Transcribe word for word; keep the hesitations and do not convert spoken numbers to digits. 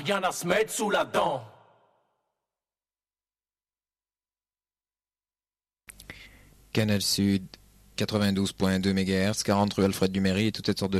Rien à se mettre sous la dent. Canal Sud, quatre-vingt-douze virgule deux mégahertz, quarante rue Alfred Duméry et toutes sortes de